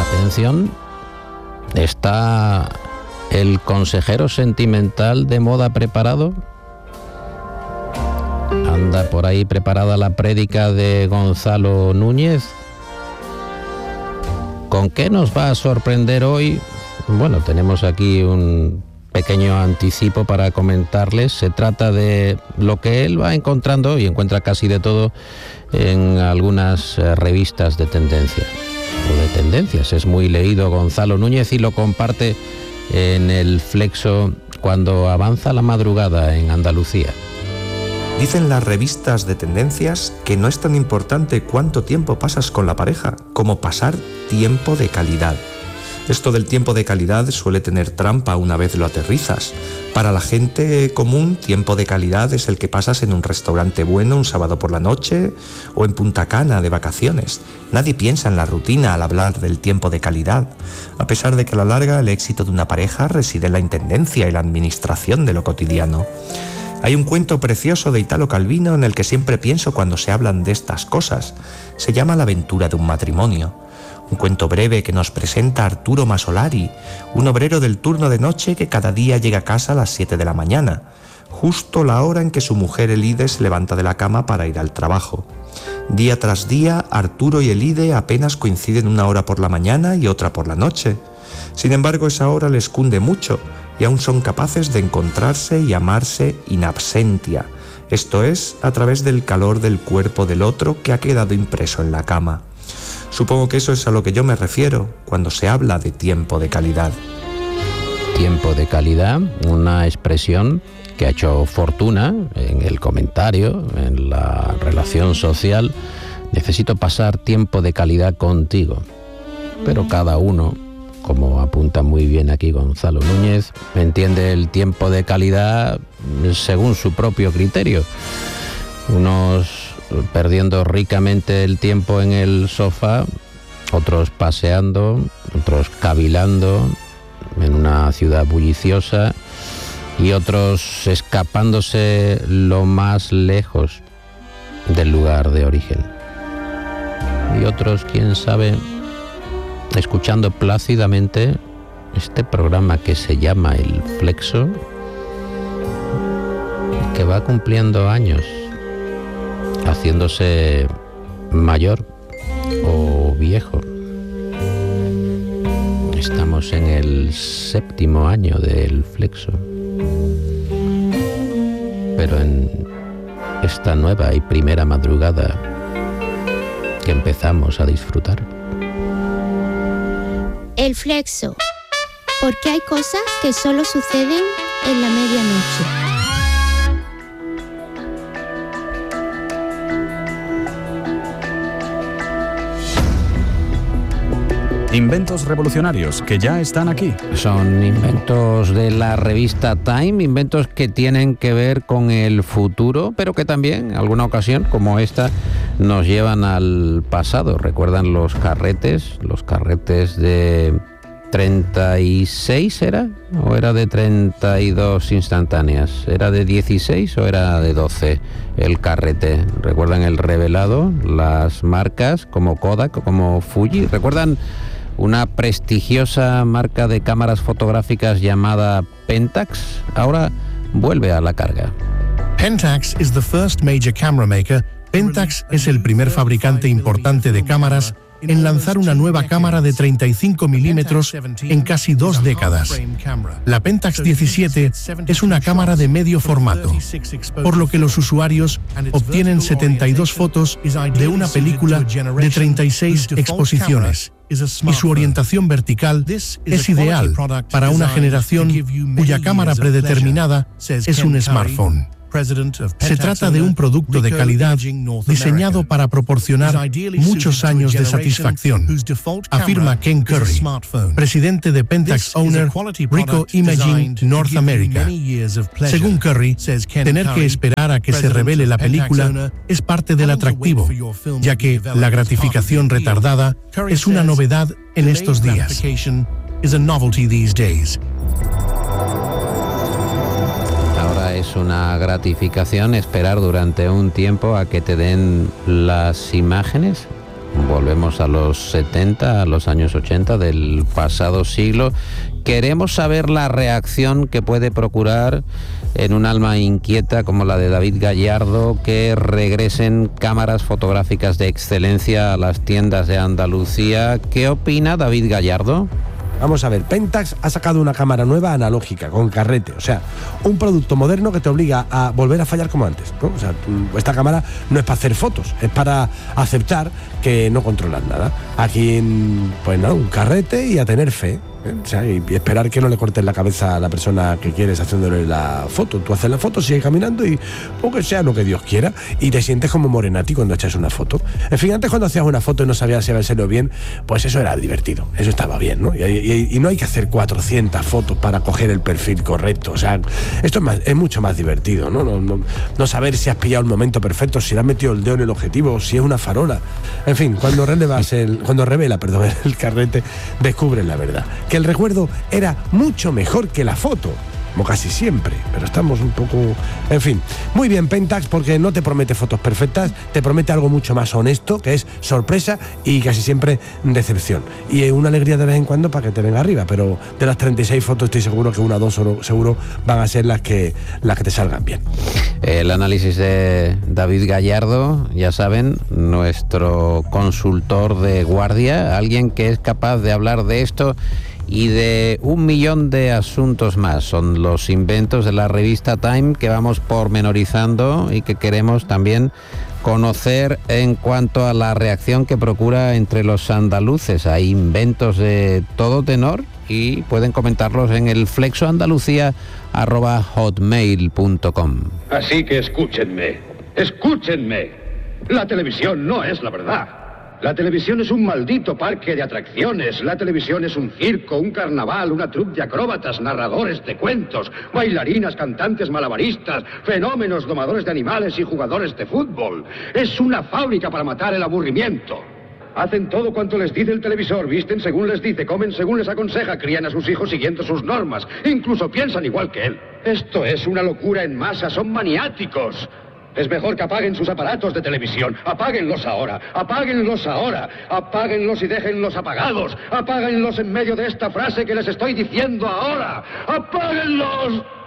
Atención, ¿está el consejero sentimental de moda preparado? ¿Anda por ahí preparada la prédica de Gonzalo Núñez? ¿Con qué nos va a sorprender hoy? Bueno, tenemos aquí un pequeño anticipo para comentarles. Se trata de lo que él va encontrando, y encuentra casi de todo, en algunas revistas de tendencia. O de tendencias. Es muy leído Gonzalo Núñez y lo comparte en el Flexo cuando avanza la madrugada en Andalucía. Dicen las revistas de tendencias que no es tan importante cuánto tiempo pasas con la pareja como pasar tiempo de calidad. Esto del tiempo de calidad suele tener trampa una vez lo aterrizas. Para la gente común, tiempo de calidad es el que pasas en un restaurante bueno un sábado por la noche o en Punta Cana de vacaciones. Nadie piensa en la rutina al hablar del tiempo de calidad, a pesar de que a la larga el éxito de una pareja reside en la intendencia y la administración de lo cotidiano. Hay un cuento precioso de Italo Calvino en el que siempre pienso cuando se hablan de estas cosas. Se llama La aventura de un matrimonio. Un cuento breve que nos presenta a Arturo Masolari, un obrero del turno de noche que cada día llega a casa a las 7 de la mañana, justo la hora en que su mujer Elide se levanta de la cama para ir al trabajo. Día tras día, Arturo y Elide apenas coinciden una hora por la mañana y otra por la noche. Sin embargo, esa hora les cunde mucho y aún son capaces de encontrarse y amarse in absentia, esto es, a través del calor del cuerpo del otro que ha quedado impreso en la cama. Supongo que eso es a lo que yo me refiero cuando se habla de tiempo de calidad. Tiempo de calidad, una expresión que ha hecho fortuna en el comentario, en la relación social. Necesito pasar tiempo de calidad contigo. Pero cada uno, como apunta muy bien aquí Gonzalo Núñez, entiende el tiempo de calidad según su propio criterio. Unos perdiendo ricamente el tiempo en el sofá, otros paseando, otros cavilando en una ciudad bulliciosa y otros escapándose lo más lejos del lugar de origen. Y otros, quién sabe, escuchando plácidamente este programa que se llama El Flexo, que va cumpliendo años, haciéndose mayor o viejo. Estamos en el 7º año del Flexo, pero en esta nueva y primera madrugada que empezamos a disfrutar. El Flexo, porque hay cosas que solo suceden en la medianoche. Inventos revolucionarios que ya están aquí. Son inventos de la revista Time, inventos que tienen que ver con el futuro, pero que también, en alguna ocasión, como esta, nos llevan al pasado. ¿Recuerdan los carretes de 36 era? ¿O era de 32 instantáneas? ¿Era de 16 o era de 12 el carrete? ¿Recuerdan el revelado? Las marcas como Kodak, como Fuji. ¿Recuerdan una prestigiosa marca de cámaras fotográficas llamada Pentax? Ahora vuelve a la carga. Pentax is the first major camera maker. Pentax es el primer fabricante importante de cámaras en lanzar una nueva cámara de 35 milímetros en casi 2 décadas. La Pentax 17 es una cámara de medio formato, por lo que los usuarios obtienen 72 fotos de una película de 36 exposiciones. Y su orientación vertical es ideal para una generación cuya cámara predeterminada es un smartphone. Se trata de un producto de calidad diseñado para proporcionar muchos años de satisfacción, afirma Ken Curry, presidente de Pentax Owner Ricoh Imaging North America. Según Curry, tener que esperar a que se revele la película es parte del atractivo, ya que la gratificación retardada es una novedad en estos días. Es una gratificación esperar durante un tiempo a que te den las imágenes. Volvemos a los 70, a los años 80 del pasado siglo. Queremos saber la reacción que puede procurar en un alma inquieta como la de David Gallardo que regresen cámaras fotográficas de excelencia a las tiendas de Andalucía. ¿Qué opina David Gallardo? Vamos a ver, Pentax ha sacado una cámara nueva analógica, con carrete, o sea, un producto moderno que te obliga a volver a fallar como antes, ¿no? O sea, esta cámara no es para hacer fotos, es para aceptar que no controlas nada. Aquí, pues nada, un carrete y a tener fe. O sea, y esperar que no le cortes la cabeza a la persona que quieres haciéndole la foto. Tú haces la foto, sigues caminando y o que sea lo que Dios quiera y te sientes como Morenati cuando echas una foto. En fin, antes cuando hacías una foto y no sabías si habérselo bien, pues eso era divertido, eso estaba bien, ¿no? Y no hay que hacer 400 fotos para coger el perfil correcto. O sea, esto es mucho más divertido, ¿no? No saber si has pillado el momento perfecto, si le has metido el dedo en el objetivo, si es una farola. En fin, cuando revela el carrete, descubres la verdad. Que el recuerdo era mucho mejor que la foto, como casi siempre, pero estamos un poco... En fin, muy bien Pentax, porque no te promete fotos perfectas, te promete algo mucho más honesto, que es sorpresa y casi siempre decepción. Y una alegría de vez en cuando para que te venga arriba, pero de las 36 fotos estoy seguro que una o dos seguro van a ser las que te salgan bien. El análisis de David Gallardo, ya saben, nuestro consultor de guardia, alguien que es capaz de hablar de esto y de 1 millón de asuntos más. Son los inventos de la revista Time que vamos pormenorizando y que queremos también conocer en cuanto a la reacción que procura entre los andaluces. Hay inventos de todo tenor y pueden comentarlos en el flexoandalucía@hotmail.com. Así que escúchenme. La televisión no es la verdad. La televisión es un maldito parque de atracciones. La televisión es un circo, un carnaval, una troupe de acróbatas, narradores de cuentos, bailarinas, cantantes malabaristas, fenómenos, domadores de animales y jugadores de fútbol. Es una fábrica para matar el aburrimiento. Hacen todo cuanto les dice el televisor, visten según les dice, comen según les aconseja, crían a sus hijos siguiendo sus normas, incluso piensan igual que él. Esto es una locura en masa, son maniáticos. Es mejor que apaguen sus aparatos de televisión. Apáguenlos ahora. Apáguenlos y déjenlos apagados. Apáguenlos en medio de esta frase que les estoy diciendo ahora. ¡Apáguenlos!